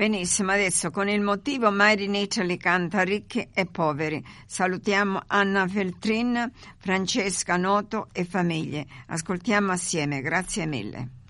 Benissimo, adesso con il motivo Made in Italy canta Ricchi e Poveri. Salutiamo Anna Feltrin, Francesca Noto e famiglie. Ascoltiamo assieme, grazie mille.